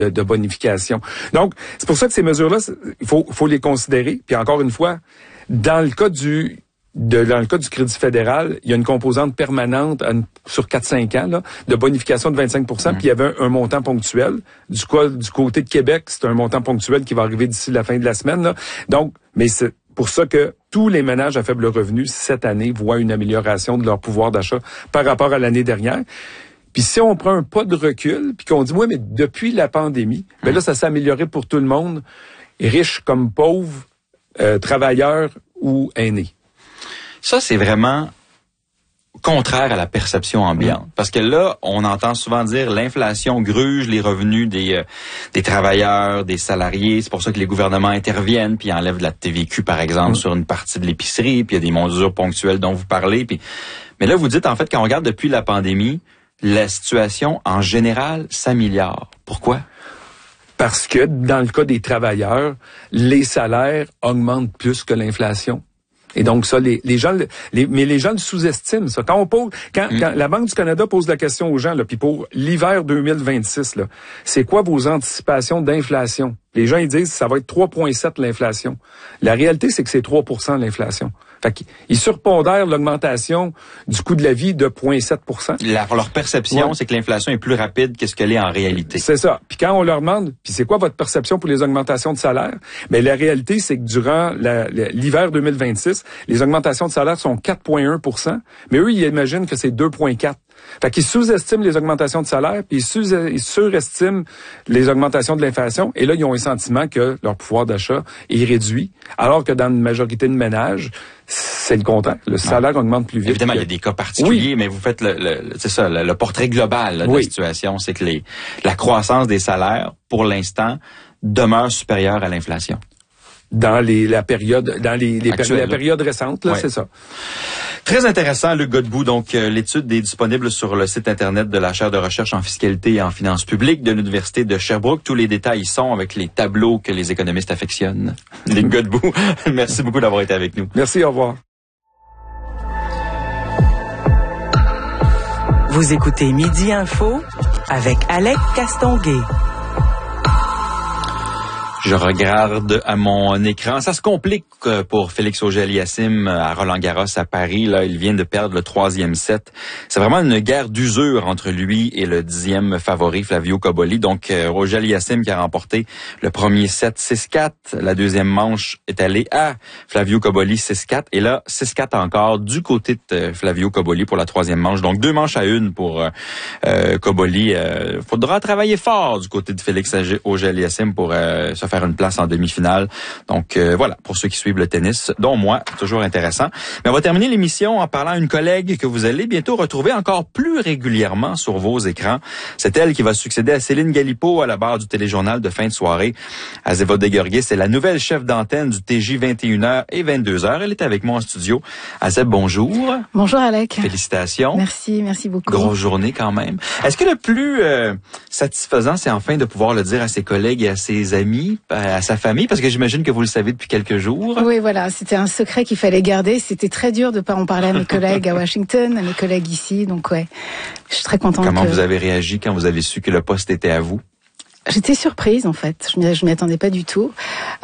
de bonification. Donc, c'est pour ça que ces mesures-là, il faut les considérer. Puis encore une fois, dans le cas du Crédit fédéral, il y a une composante permanente sur 4-5 ans là, de bonification de 25 puis il y avait un montant ponctuel. Du côté de Québec, c'est un montant ponctuel qui va arriver d'ici la fin de la semaine. Là. Donc, mais c'est pour ça que tous les ménages à faible revenu, cette année, voient une amélioration de leur pouvoir d'achat par rapport à l'année dernière. Puis si on prend un pas de recul, puis qu'on dit, oui, mais depuis la pandémie, ben là, ça s'est amélioré pour tout le monde, riches comme pauvres, travailleurs ou aînés. Ça, c'est vraiment contraire à la perception ambiante. Parce que là, on entend souvent dire l'inflation gruge les revenus des travailleurs, des salariés. C'est pour ça que les gouvernements interviennent puis enlèvent de la TVQ, par exemple, sur une partie de l'épicerie, puis il y a des mesures ponctuelles dont vous parlez. Mais là, vous dites, en fait, quand on regarde depuis la pandémie, la situation, en général, s'améliore. Pourquoi? Parce que, dans le cas des travailleurs, les salaires augmentent plus que l'inflation. Et donc ça, les gens le sous-estiment, ça. Quand la Banque du Canada pose la question aux gens, là, puis pour l'hiver 2026, là, c'est quoi vos anticipations d'inflation? Les gens, ils disent, ça va être 3,7 l'inflation. La réalité, c'est que c'est 3% l'inflation. Fait qu'ils surpondèrent l'augmentation du coût de la vie de 0,7%. Leur perception, c'est que l'inflation est plus rapide que ce qu'elle est en réalité. C'est ça. Puis quand on leur demande, puis c'est quoi votre perception pour les augmentations de salaire? Mais la réalité, c'est que durant l'hiver 2026, les augmentations de salaire sont 4,1%, mais eux, ils imaginent que c'est 2,4%. Fait qu'ils sous-estiment les augmentations de salaire, puis ils surestiment les augmentations de l'inflation, et là, ils ont un sentiment que leur pouvoir d'achat est réduit, alors que dans une majorité de ménages, c'est le contraire. Le salaire augmente plus vite. Évidemment, il y a des cas particuliers, mais vous faites le portrait global là, de la situation, c'est que la croissance des salaires, pour l'instant, demeure supérieure à l'inflation. Dans la période récente, là, c'est ça. Très intéressant, Luc Godbout. Donc, l'étude est disponible sur le site Internet de la chaire de recherche en fiscalité et en finances publiques de l'Université de Sherbrooke. Tous les détails y sont avec les tableaux que les économistes affectionnent. Luc Godbout, merci beaucoup d'avoir été avec nous. Merci, au revoir. Vous écoutez Midi Info avec Alec Castonguay. Je regarde à mon écran. Ça se complique pour Félix Auger-Aliassime à Roland-Garros à Paris. Là, il vient de perdre le 3e set. C'est vraiment une guerre d'usure entre lui et le 10e favori, Flavio Cobolli. Donc, Auger-Aliassime qui a remporté le premier set 6-4. La deuxième manche est allée à Flavio Cobolli 6-4. Et là, 6-4 encore du côté de Flavio Cobolli pour la troisième manche. Donc, 2 manches à 1 pour Cobolli. Faudra travailler fort du côté de Félix Auger-Aliassime pour se faire une place en demi-finale. Donc voilà, pour ceux qui suivent le tennis, dont moi, toujours intéressant. Mais on va terminer l'émission en parlant à une collègue que vous allez bientôt retrouver encore plus régulièrement sur vos écrans. C'est elle qui va succéder à Céline Galipeau à la barre du téléjournal de fin de soirée. Azéva Deguerguis, c'est la nouvelle chef d'antenne du TJ 21h et 22h. Elle est avec moi en studio. Azeb, bonjour. Bonjour Alec. Félicitations. Merci beaucoup. Grosse journée quand même. Est-ce que le plus satisfaisant, c'est enfin de pouvoir le dire à ses collègues et à ses amis, à sa famille, parce que j'imagine que vous le savez depuis quelques jours. Oui, voilà, c'était un secret qu'il fallait garder. C'était très dur de pas en parler à mes collègues à Washington, à mes collègues ici, donc ouais, je suis très contente. Comment vous avez réagi quand vous avez su que le poste était à vous? J'étais surprise en fait, je m'y attendais pas du tout,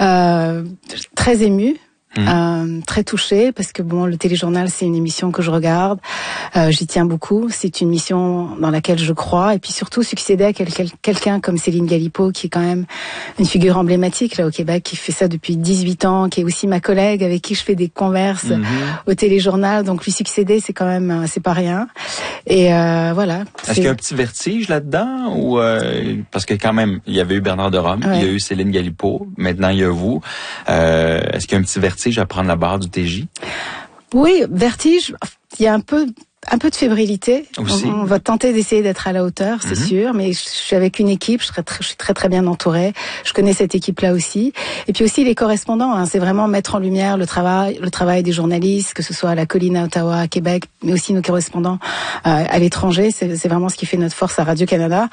très émue. Très touchée parce que bon, le téléjournal c'est une émission que je regarde, j'y tiens beaucoup, c'est une émission dans laquelle je crois et puis surtout succéder à quelqu'un comme Céline Galipeau qui est quand même une figure emblématique là au Québec, qui fait ça depuis 18 ans, qui est aussi ma collègue avec qui je fais des converses au téléjournal, donc lui succéder c'est quand même c'est pas rien. Et voilà. Est-ce qu'il y a un petit vertige là-dedans ou parce que quand même il y avait eu Bernard de Rome, il y a eu Céline Galipeau, maintenant il y a vous. Est-ce qu'il y a un petit vertige à prendre la barre du TJ? Oui, vertige. Il y a un peu de fébrilité. On va tenter d'essayer d'être à la hauteur, c'est sûr, mais je suis avec une équipe, je suis très bien entourée. Je connais cette équipe-là aussi. Et puis aussi les correspondants, hein, c'est vraiment mettre en lumière le travail des journalistes, que ce soit à la Colline, à Ottawa, à Québec, mais aussi nos correspondants à l'étranger. C'est vraiment ce qui fait notre force à Radio-Canada.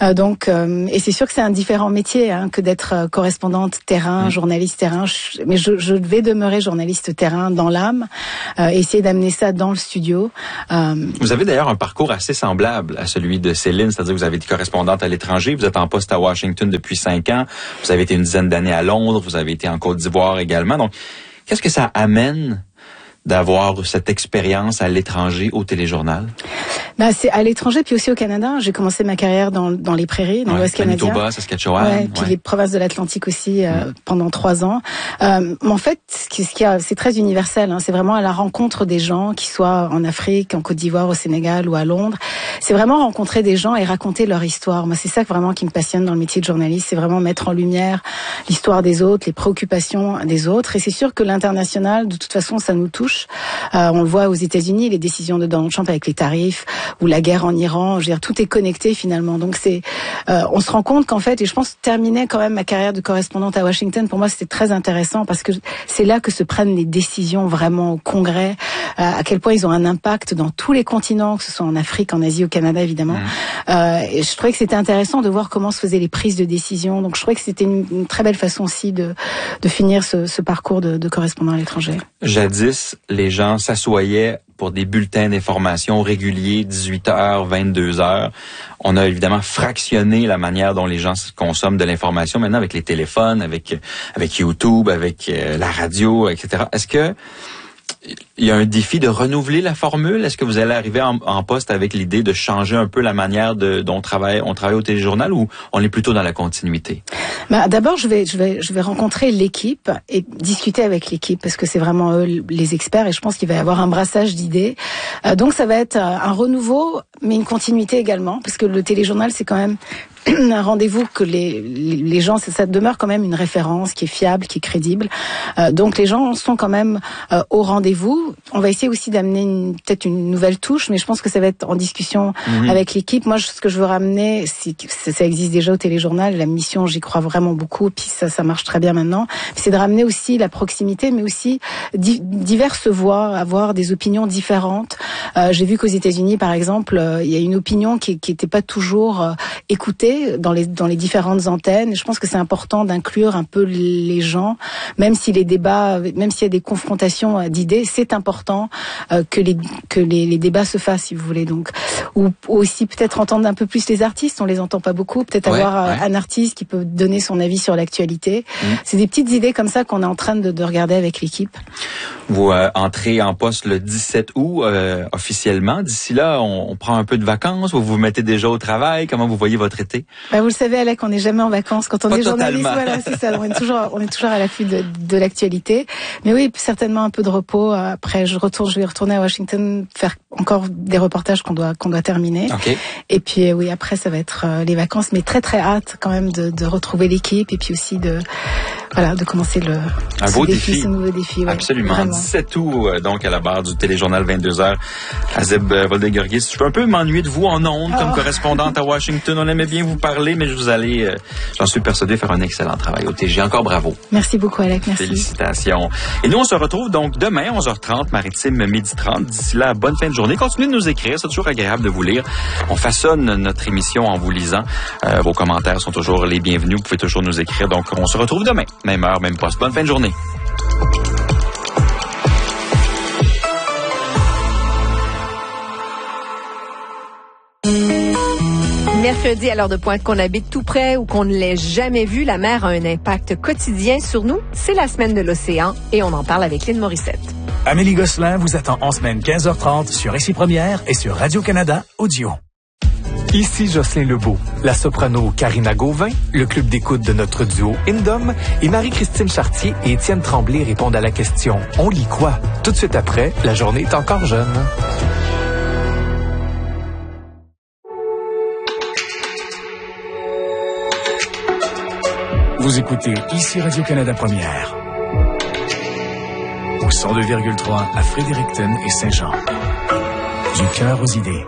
Et c'est sûr que c'est un différent métier hein, que d'être correspondante terrain, journaliste terrain. Mais je vais demeurer journaliste terrain dans l'âme, essayer d'amener ça dans le studio. Vous avez d'ailleurs un parcours assez semblable à celui de Céline, c'est-à-dire que vous avez été correspondante à l'étranger, vous êtes en poste à Washington depuis 5 ans, vous avez été une dizaine d'années à Londres, vous avez été en Côte d'Ivoire également. Donc, qu'est-ce que ça amène d'avoir cette expérience à l'étranger au téléjournal? C'est à l'étranger puis aussi au Canada. J'ai commencé ma carrière dans les prairies, dans l'Ouest canadien. Manitoba, Saskatchewan. Puis les provinces de l'Atlantique aussi pendant 3 ans. Mais en fait, c'est très universel. C'est vraiment à la rencontre des gens, qu'ils soient en Afrique, en Côte d'Ivoire, au Sénégal ou à Londres. C'est vraiment rencontrer des gens et raconter leur histoire. Moi, c'est ça vraiment qui me passionne dans le métier de journaliste. C'est vraiment mettre en lumière l'histoire des autres, les préoccupations des autres. Et c'est sûr que l'international, de toute façon, ça nous touche. On le voit aux États-Unis, les décisions de Donald Trump avec les tarifs ou la guerre en Iran. Je veux dire, tout est connecté finalement. Donc on se rend compte qu'en fait, et je pense terminer quand même ma carrière de correspondante à Washington, pour moi c'était très intéressant parce que c'est là que se prennent les décisions vraiment au Congrès, à quel point ils ont un impact dans tous les continents, que ce soit en Afrique, en Asie, au Canada évidemment. Et je trouvais que c'était intéressant de voir comment se faisaient les prises de décision. Donc je trouvais que c'était une très belle façon aussi de finir ce parcours de correspondant à l'étranger. Jadis, les gens s'assoyaient pour des bulletins d'information réguliers, 18h, 22h. On a évidemment fractionné la manière dont les gens consomment de l'information maintenant avec les téléphones, avec YouTube, avec la radio, etc. Est-ce que il y a un défi de renouveler la formule? Est-ce que vous allez arriver en poste avec l'idée de changer un peu la manière dont on travaille au téléjournal, ou on est plutôt dans la continuité? D'abord, je vais rencontrer l'équipe et discuter avec l'équipe parce que c'est vraiment eux les experts et je pense qu'il va y avoir un brassage d'idées. Donc ça va être un renouveau, mais une continuité également parce que le téléjournal, c'est quand même un rendez-vous que les gens, ça demeure quand même une référence qui est fiable, qui est crédible. Donc les gens sont quand même au rendez-vous. On va essayer aussi d'amener peut-être une nouvelle touche, mais je pense que ça va être en discussion avec l'équipe. Moi, ce que je veux ramener, ça existe déjà au téléjournal. La mission, j'y crois vraiment beaucoup, puis ça marche très bien maintenant. C'est de ramener aussi la proximité, mais aussi diverses voix, avoir des opinions différentes. J'ai vu qu'aux États-Unis, par exemple, il y a une opinion qui était pas toujours écoutée dans les différentes antennes. Je pense que c'est important d'inclure un peu les gens, même si les débats, même s'il y a des confrontations d'idées, c'est important que les débats se fassent, si vous voulez. Donc, ou aussi peut-être entendre un peu plus les artistes. On les entend pas beaucoup. Peut-être avoir un artiste qui peut donner son avis sur l'actualité. C'est des petites idées comme ça qu'on est en train de regarder avec l'équipe. Vous entrez en poste le 17 août officiellement. D'ici là, on prend un peu de vacances. Vous vous mettez déjà au travail. Comment vous voyez votre été? Vous le savez, Alec, on n'est jamais en vacances. Quand on est journaliste, voilà, c'est ça. On est toujours à l'affût de l'actualité. Mais oui, certainement un peu de repos. Après, je vais retourner à Washington, faire encore des reportages qu'on doit terminer. Okay. Et puis, oui, après, ça va être les vacances. Mais très, très hâte quand même de retrouver l'équipe et puis aussi de commencer ce nouveau défi. Ouais, absolument. Vraiment. 17 août, donc, à la barre du téléjournal 22h. Azeb Voldegorgis, je peux un peu m'ennuyer de vous en ondes comme correspondante à Washington. On aimait bien vous parler, mais vous allez, j'en suis persuadé, faire un excellent travail au TG. Encore bravo. Merci beaucoup, Alec. Merci. Félicitations. Et nous, on se retrouve donc demain, 11h30, Maritime, 12h30. D'ici là, bonne fin de journée. Continuez de nous écrire. C'est toujours agréable de vous lire. On façonne notre émission en vous lisant. Vos commentaires sont toujours les bienvenus. Vous pouvez toujours nous écrire. Donc, on se retrouve demain. Même heure, même poste. Bonne fin de journée. Mercredi, à l'heure de pointe, qu'on habite tout près ou qu'on ne l'ait jamais vu, la mer a un impact quotidien sur nous. C'est la semaine de l'océan et on en parle avec Lynn Morissette. Amélie Gosselin vous attend en semaine 15h30 sur Ici Première et sur Radio-Canada Audio. Ici Jocelyn Lebeau, la soprano Karina Gauvin, le club d'écoute de notre duo Indom et Marie-Christine Chartier et Étienne Tremblay répondent à la question « On lit quoi ?» Tout de suite après, la journée est encore jeune. Vous écoutez Ici Radio-Canada Première. Au 102,3 à Fredericton et Saint-Jean. Du cœur aux idées.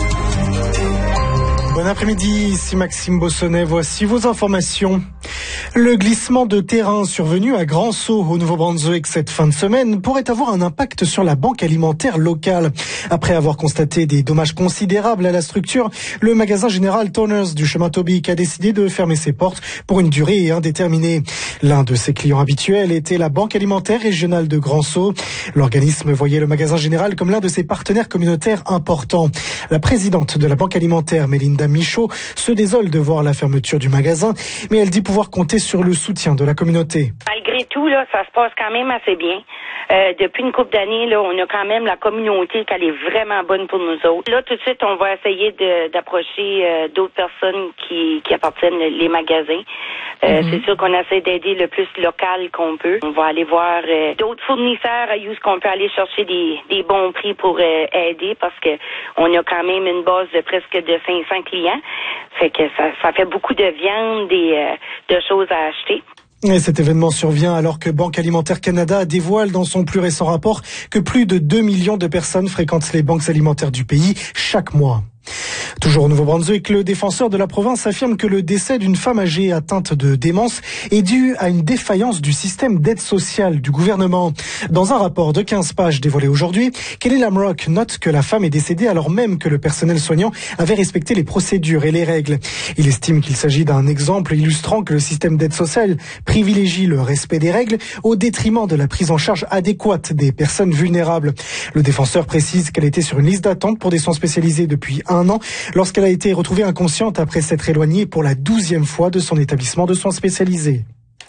Bon après-midi, ici Maxime Bossonnet. Voici vos informations. Le glissement de terrain survenu à Grand-Sault au Nouveau-Brunswick cette fin de semaine pourrait avoir un impact sur la banque alimentaire locale. Après avoir constaté des dommages considérables à la structure, le magasin général Toners du chemin Tobique a décidé de fermer ses portes pour une durée indéterminée. L'un de ses clients habituels était la banque alimentaire régionale de Grand-Sault. L'organisme voyait le magasin général comme l'un de ses partenaires communautaires importants. La présidente de la banque alimentaire, Mélinda Michaud, se désole de voir la fermeture du magasin, mais elle dit pouvoir compter sur le soutien de la communauté. Malgré tout, là, ça se passe quand même assez bien. Depuis une couple d'années, là, on a quand même la communauté qui est vraiment bonne pour nous autres. Là, tout de suite, on va essayer d'approcher d'autres personnes qui appartiennent les magasins. C'est sûr qu'on essaie d'aider le plus local qu'on peut. On va aller voir d'autres fournisseurs où qu'on peut aller chercher des bons prix pour aider parce que on a quand même une base de presque de 500 clients. Fait que ça fait beaucoup de viande et de choses à acheter. Et cet événement survient alors que Banque Alimentaire Canada dévoile dans son plus récent rapport que plus de 2 millions de personnes fréquentent les banques alimentaires du pays chaque mois. Toujours au Nouveau-Brunswick, le défenseur de la province affirme que le décès d'une femme âgée atteinte de démence est dû à une défaillance du système d'aide sociale du gouvernement. Dans un rapport de 15 pages dévoilé aujourd'hui, Kelly Lamrock note que la femme est décédée alors même que le personnel soignant avait respecté les procédures et les règles. Il estime qu'il s'agit d'un exemple illustrant que le système d'aide sociale privilégie le respect des règles au détriment de la prise en charge adéquate des personnes vulnérables. Le défenseur précise qu'elle était sur une liste d'attente pour des soins spécialisés depuis 1 an, lorsqu'elle a été retrouvée inconsciente après s'être éloignée pour la 12e fois de son établissement de soins spécialisés.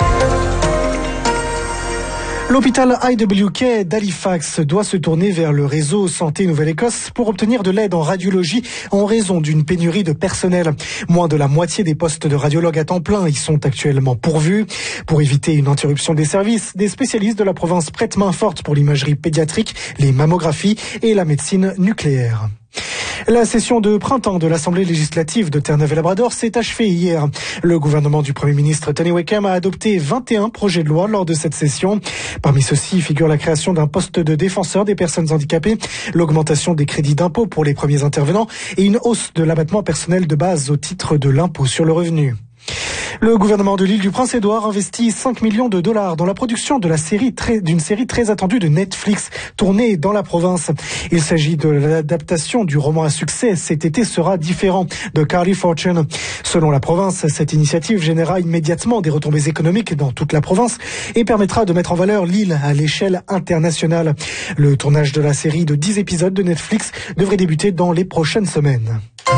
L'hôpital IWK d'Halifax doit se tourner vers le réseau Santé Nouvelle-Écosse pour obtenir de l'aide en radiologie en raison d'une pénurie de personnel. Moins de la moitié des postes de radiologues à temps plein y sont actuellement pourvus. Pour éviter une interruption des services, des spécialistes de la province prêtent main forte pour l'imagerie pédiatrique, les mammographies et la médecine nucléaire. La session de printemps de l'Assemblée législative de Terre-Neuve-et-Labrador s'est achevée hier. Le gouvernement du Premier ministre Tony Wickham a adopté 21 projets de loi lors de cette session. Parmi ceux-ci figure la création d'un poste de défenseur des personnes handicapées, l'augmentation des crédits d'impôt pour les premiers intervenants et une hausse de l'abattement personnel de base au titre de l'impôt sur le revenu. Le gouvernement de l'île du Prince-Édouard investit 5 millions de dollars dans la production de d'une série très attendue de Netflix tournée dans la province. Il s'agit de l'adaptation du roman à succès Cet été sera différent de Carly Fortune. Selon la province, cette initiative générera immédiatement des retombées économiques dans toute la province et permettra de mettre en valeur l'île à l'échelle internationale. Le tournage de la série de 10 épisodes de Netflix devrait débuter dans les prochaines semaines.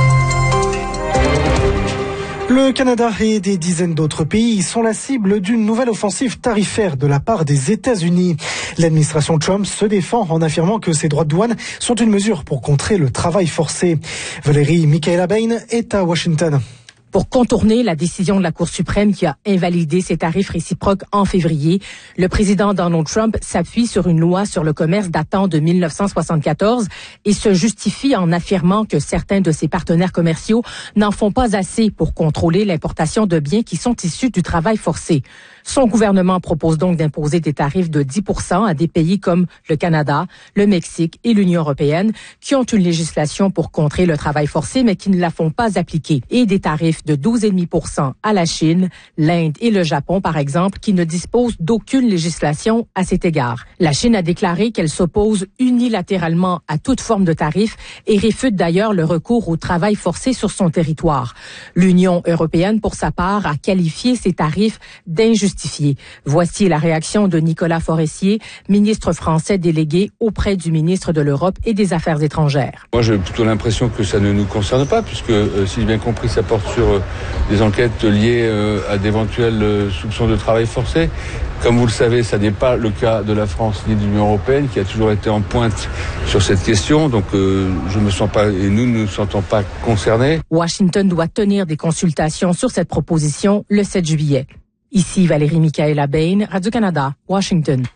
Le Canada et des dizaines d'autres pays sont la cible d'une nouvelle offensive tarifaire de la part des États-Unis. L'administration Trump se défend en affirmant que ces droits de douane sont une mesure pour contrer le travail forcé. Valérie Michaela Bain est à Washington. Pour contourner la décision de la Cour suprême qui a invalidé ces tarifs réciproques en février, le président Donald Trump s'appuie sur une loi sur le commerce datant de 1974 et se justifie en affirmant que certains de ses partenaires commerciaux n'en font pas assez pour contrôler l'importation de biens qui sont issus du travail forcé. Son gouvernement propose donc d'imposer des tarifs de 10% à des pays comme le Canada, le Mexique et l'Union européenne qui ont une législation pour contrer le travail forcé mais qui ne la font pas appliquer, et des tarifs de 12,5% à la Chine, l'Inde et le Japon, par exemple, qui ne disposent d'aucune législation à cet égard. La Chine a déclaré qu'elle s'oppose unilatéralement à toute forme de tarif et réfute d'ailleurs le recours au travail forcé sur son territoire. L'Union européenne, pour sa part, a qualifié ces tarifs d'injustifiés. Voici la réaction de Nicolas Forestier, ministre français délégué auprès du ministre de l'Europe et des Affaires étrangères. Moi, j'ai plutôt l'impression que ça ne nous concerne pas, puisque, si j'ai bien compris, ça porte sur des enquêtes liées à d'éventuels soupçons de travail forcé. Comme vous le savez, ça n'est pas le cas de la France ni de l'Union européenne, qui a toujours été en pointe sur cette question. Donc, je me sens pas, et nous ne nous sentons pas concernés. Washington doit tenir des consultations sur cette proposition le 7 juillet. Ici Valérie Michaela Bain, Radio-Canada, Washington.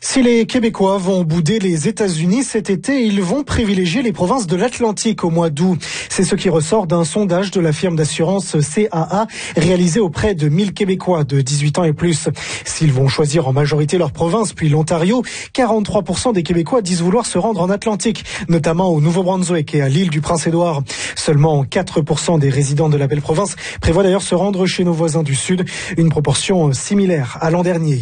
Si les Québécois vont bouder les États-Unis cet été, ils vont privilégier les provinces de l'Atlantique au mois d'août. C'est ce qui ressort d'un sondage de la firme d'assurance CAA réalisé auprès de 1000 Québécois de 18 ans et plus. S'ils vont choisir en majorité leur province, puis l'Ontario, 43% des Québécois disent vouloir se rendre en Atlantique, notamment au Nouveau-Brunswick et à l'île du Prince-Édouard. Seulement 4% des résidents de la belle province prévoient d'ailleurs se rendre chez nos voisins du Sud, une proportion similaire à l'an dernier.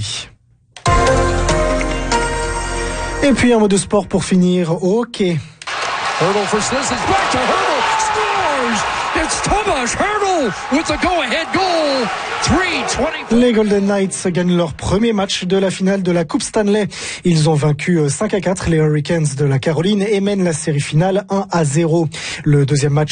Et puis un mot de sport pour finir au hockey. Hurdle for Sliss is back to Hurdle, scores! It's Thomas Hurdle with the go-ahead goal. 3:20. Les Golden Knights gagnent leur premier match de la finale de la Coupe Stanley. Ils ont vaincu 5-4 les Hurricanes de la Caroline et mènent la série finale 1-0. Le deuxième match